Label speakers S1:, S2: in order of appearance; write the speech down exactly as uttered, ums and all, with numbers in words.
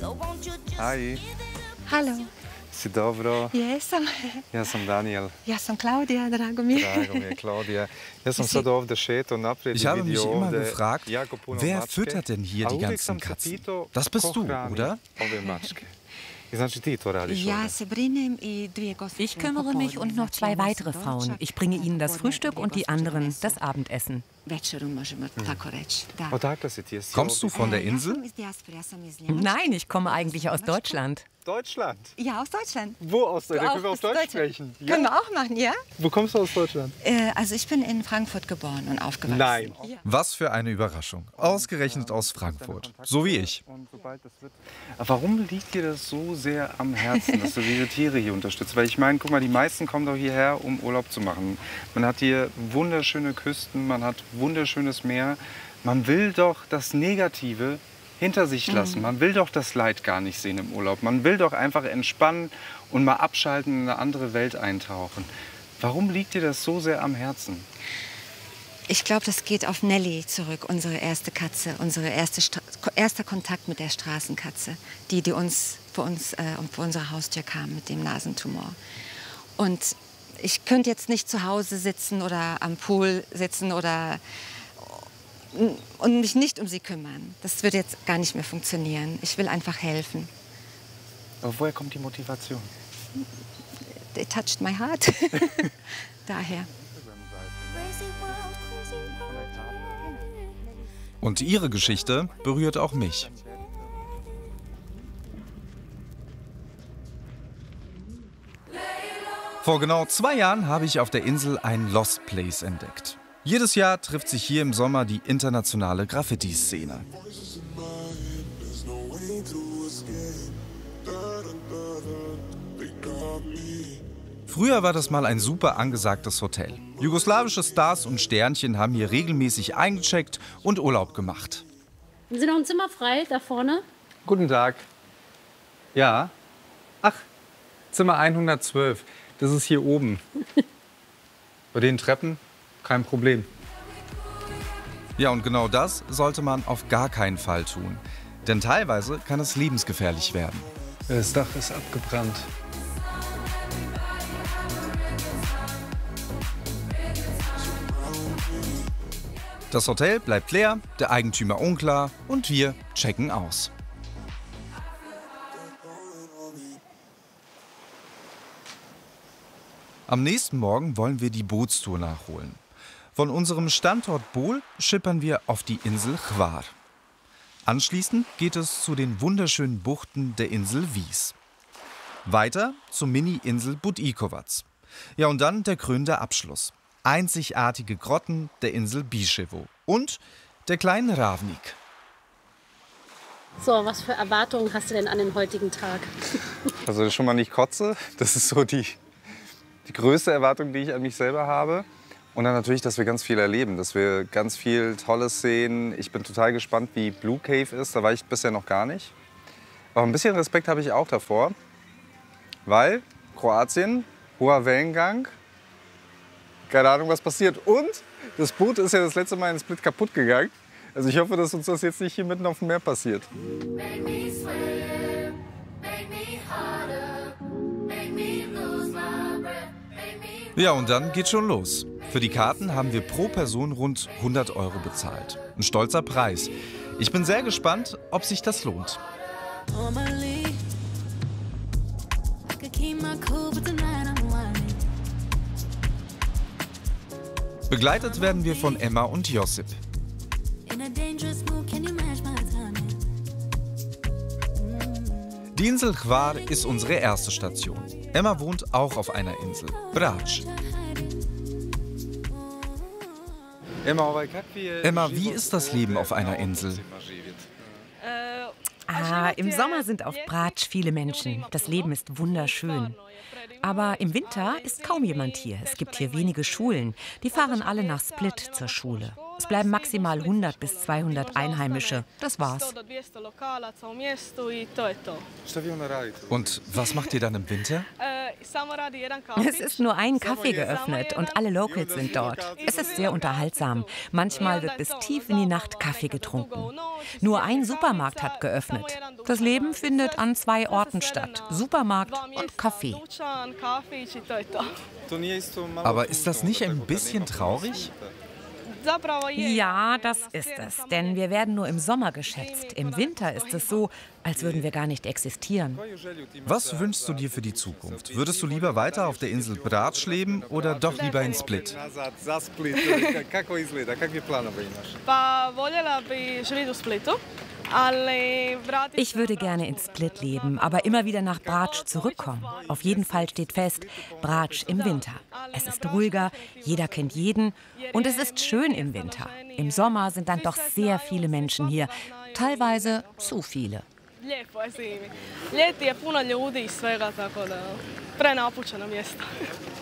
S1: Hi,
S2: Halo.
S1: si dobro?
S2: Jesam.
S1: Ja sam Daniel.
S2: Ja sam Claudia, drago mi je.
S1: Drago mi je, Claudia. Ja sam sad ovdje šetao naprijed
S3: Ich
S1: i
S3: habe mich
S1: vidio
S3: immer
S1: ovdje
S3: gefragt,
S1: jako puno
S3: wer
S1: mačke,
S3: füttert denn hier
S1: a
S3: die
S1: uvijek
S3: ganzen
S1: sam se
S3: Katzen?
S1: pitao
S3: Das bist
S1: ko
S3: du,
S1: hrani
S3: oder?
S1: ove mačke. I znači ti to radiš
S2: Ja
S1: ovdje?
S2: se brinem i dvije gospođe.
S4: Ich kümmere mich und noch zwei weitere Frauen. Ich bringe ihnen das Frühstück und die anderen das Abendessen.
S2: Večeru možemo tako reći. Da.
S1: Odakle si ti? Jesi
S3: Kommst du
S1: ovdje?
S3: von der
S2: E, ja
S3: Insel?
S2: sam iz dijaspore, ja sam iz Njemačke.
S4: Nein, ich komme eigentlich aus Deutschland.
S1: Deutschland.
S2: Ja, aus Deutschland.
S1: Wo aus
S2: Du
S1: Deutschland?
S2: auch
S1: Können wir auf
S2: aus
S1: Deutsch
S2: Deutschland?
S1: sprechen?
S2: Können wir auch machen, ja?
S1: Wo kommst du aus Deutschland?
S2: Äh, also ich bin in Frankfurt geboren und aufgewachsen.
S1: Nein.
S2: Ja.
S3: Was für eine Überraschung. Ausgerechnet aus Frankfurt. So wie ich.
S1: Und sobald das wird. Aber warum liegt dir das so sehr am Herzen, dass du diese Tiere hier unterstützt? Weil ich meine, guck mal, die meisten kommen doch hierher, um Urlaub zu machen. Man hat hier wunderschöne Küsten, man hat wunderschönes Meer. Man will doch das Negative hinter sich lassen. Man will doch das Leid gar nicht sehen im Urlaub. Man will doch einfach entspannen und mal abschalten, in eine andere Welt eintauchen. Warum liegt dir das so sehr am Herzen?
S2: Ich glaube, das geht auf Nelly zurück, unsere erste Katze, unsere erste Stra erster Kontakt mit der Straßenkatze, die, die uns vor uns äh, und vor unserer Haustür kam mit dem Nasentumor. Und ich könnte jetzt nicht zu Hause sitzen oder am Pool sitzen oder und mich nicht um sie kümmern. Das würde jetzt gar nicht mehr funktionieren. Ich will einfach helfen.
S1: Aber woher kommt die Motivation?
S2: They touched my heart. Daher.
S3: Und ihre Geschichte berührt auch mich. Vor genau zwei Jahren habe ich auf der Insel ein Lost Place entdeckt. Jedes Jahr trifft sich hier im Sommer die internationale Graffiti-Szene. Früher war das mal ein super angesagtes Hotel. Jugoslawische Stars und Sternchen haben hier regelmäßig eingecheckt und Urlaub gemacht.
S5: Haben Sie noch ein Zimmer frei da vorne?
S6: Guten Tag. Ja. Ach, Zimmer hundertzwölf. Das ist hier oben. Bei den Treppen kein Problem.
S3: Ja, und genau das sollte man auf gar keinen Fall tun. Denn teilweise kann es lebensgefährlich werden.
S6: Das Dach ist abgebrannt.
S3: Das Hotel bleibt leer, der Eigentümer unklar und wir checken aus. Am nächsten Morgen wollen wir die Bootstour nachholen. Von unserem Standort Bol schippern wir auf die Insel Hvar. Anschließend geht es zu den wunderschönen Buchten der Insel Vis. Weiter zur Mini-Insel Budikovac. Ja, und dann der krönende Abschluss. Einzigartige Grotten der Insel Biševo und der kleinen Ravnik.
S5: So, was für Erwartungen hast du denn an den heutigen Tag?
S1: Also schon mal nicht kotze. Das ist so die, die größte Erwartung, die ich an mich selber habe. Und dann natürlich, dass wir ganz viel erleben, dass wir ganz viel Tolles sehen. Ich bin total gespannt, wie Blue Cave ist. Da war ich bisher noch gar nicht. Aber ein bisschen Respekt habe ich auch davor, weil Kroatien, hoher Wellengang, keine Ahnung, was passiert. Und das Boot ist ja das letzte Mal in Split kaputt gegangen. Also ich hoffe, dass uns das jetzt nicht hier mitten auf dem Meer passiert.
S3: Ja, und dann geht's schon los. Für die Karten haben wir pro Person rund hundert Euro bezahlt. Ein stolzer Preis. Ich bin sehr gespannt, ob sich das lohnt. Begleitet werden wir von Emma und Josip. Die Insel Hvar ist unsere erste Station. Emma wohnt auch auf einer Insel, Brač. Emma, wie ist das Leben auf einer Insel?
S4: Ah, im Sommer sind auf Brač viele Menschen. Das Leben ist wunderschön. Aber im Winter ist kaum jemand hier. Es gibt hier wenige Schulen. Die fahren alle nach Split zur Schule. Es bleiben maximal hundert bis zweihundert Einheimische. Das war's.
S3: Und was macht ihr dann im Winter?
S4: Es ist nur ein Kaffee geöffnet und alle Locals sind dort. Es ist sehr unterhaltsam. Manchmal wird bis tief in die Nacht Kaffee getrunken. Nur ein Supermarkt hat geöffnet. Das Leben findet an zwei Orten statt. Supermarkt und Kaffee.
S3: Aber ist das nicht ein bisschen traurig?
S4: Ja, das ist es. Denn wir werden nur im Sommer geschätzt. Im Winter ist es so, als würden wir gar nicht existieren.
S3: Was wünschst du dir für die Zukunft? Würdest du lieber weiter auf der Insel Brač leben oder doch lieber in Split?
S4: Ich würde gerne in Split leben, aber immer wieder nach Brač zurückkommen. Auf jeden Fall steht fest, Brač im Winter. Es ist ruhiger, jeder kennt jeden und es ist schön im Winter. Im Sommer sind dann doch sehr viele Menschen hier, teilweise zu viele.
S7: Lijepo je zimi. Ljeti je puno ljudi i svega, tako da prenapučeno mjesto.